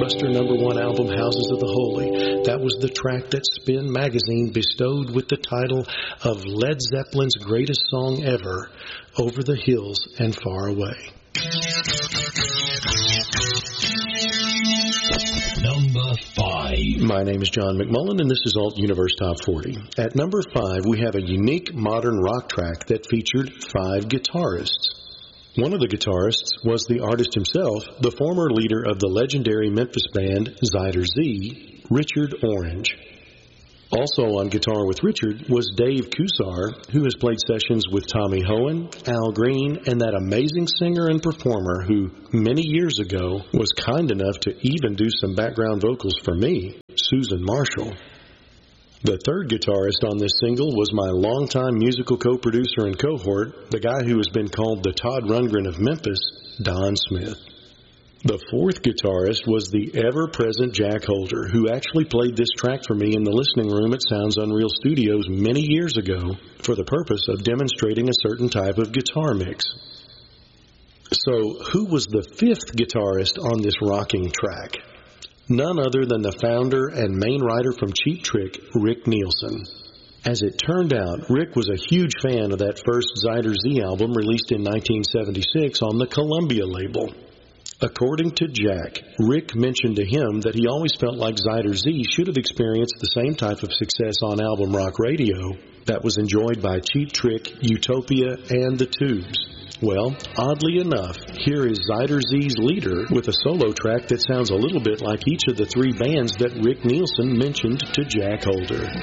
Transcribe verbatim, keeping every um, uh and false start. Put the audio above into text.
blockbuster number one album, Houses of the Holy. That was the track that Spin magazine bestowed with the title of Led Zeppelin's greatest song ever, Over the Hills and Far Away. Number five. My name is John McMullen, and this is Alt Universe Top forty. At number five, we have a unique modern rock track that featured five guitarists. One of the guitarists was the artist himself, the former leader of the legendary Memphis band Zyder Z, Richard Orange. Also on guitar with Richard was Dave Kusar, who has played sessions with Tommy Hoen, Al Green, and that amazing singer and performer who, many years ago, was kind enough to even do some background vocals for me, Susan Marshall. The third guitarist on this single was my longtime musical co-producer and cohort, the guy who has been called the Todd Rundgren of Memphis, Don Smith. The fourth guitarist was the ever-present Jack Holder, who actually played this track for me in the listening room at Sounds Unreal Studios many years ago for the purpose of demonstrating a certain type of guitar mix. So, who was the fifth guitarist on this rocking track? None other than the founder and main writer from Cheap Trick, Rick Nielsen. As it turned out, Rick was a huge fan of that first Zyder Z album released in nineteen seventy-six on the Columbia label. According to Jack, Rick mentioned to him that he always felt like Zyder Z should have experienced the same type of success on album rock radio that was enjoyed by Cheap Trick, Utopia, and the Tubes. Well, oddly enough, here is Zyder Z's leader with a solo track that sounds a little bit like each of the three bands that Rick Nielsen mentioned to Jack Holder.